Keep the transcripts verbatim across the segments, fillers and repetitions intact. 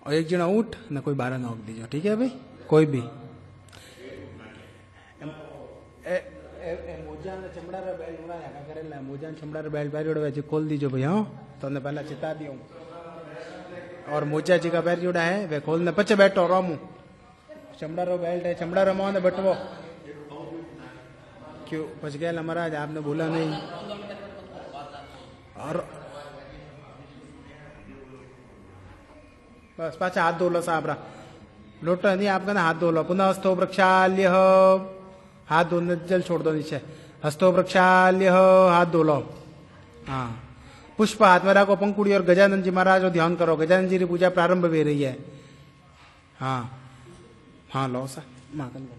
और एक जना ऊँट न कोई बारह नौक दीजो, ठीक है भाई, कोई भी मोजा चमड़ा बेल्ट करेला मोजा चमड़ा बेल्ट पैर खोल दीजो भाई। हाँ तो पहला चिता दियो और मोजा जी का पैर जोड़ा है वे खोलने पचे बैठो रोमू चमड़ा रो बेल्ट है चमड़ा रो मोह बटवो क्यों पच गया महाराज आपने बोला नहीं। और बस पाचा हाथ धो लो साहब लोटो नहीं आपका ना हाथ धो लो पुनः हस्तो प्रक्षाल्य हाथ धोने जल छोड़ दो नीचे हस्तो प्रक्षाल्य हाथ धो लो। हाँ पुष्प हाथ में रखो पंकुड़ी और गजानंद जी महाराज को ध्यान करो गजानंद जी की पूजा प्रारंभ हो रही है। हाँ हाँ लो सा माकन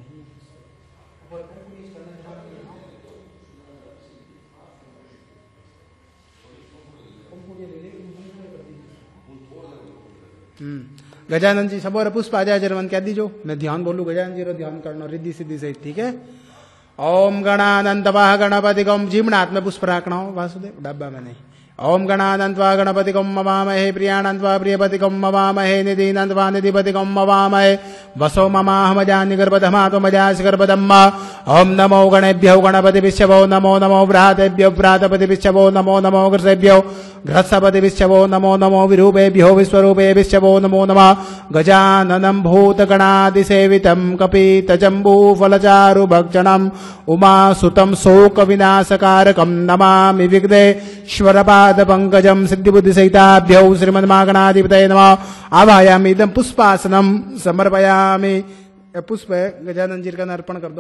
हम्म गजानंद जी सबोरे पुष्प आ जाए जरवन कह दीजो मैं ध्यान बोलू गजानंद जी रो ध्यान करना रिद्धि सिद्धि सहित, ठीक है। ओम गणानंतवाह गणपति गम जीवनाथ में पुष्प राखना हो वासुदेव डब्बा में नहीं। ओम गणानंतवा गणपति गम मवामहे प्रियानंतवा प्रियपति गम मवामहे निधिनंतवा निधिपति गम मवामहे वसो ममाहमजानि गर्भधमातो मजासि गर्भधम्मा। ओम नमो गणेभ्यो गणपति विश्वो नमो नमो व्रातेभ्यो व्रातपति विश्वो नमो नमो घृतेभ्यो घृत्सपति विश्वो नमो नमो विरूपेभ्यो विश्वरूपे विश्वो नमो नमः। गजाननं भूतगणादिसेवितं कपितजम्बूफलचारुभक्षणम् उमासुतं शोकविनाशकारकं नमामि विघ्नेश्वरपादपङ्कजं सिद्धिबुद्धिसहिताभ्यो श्रीमन्मागणाधिपतये नमः। आवाहयामि इदं पुष्पासनं समर्पयामि। पुष्प गजानन जी का अर्पण कर दो।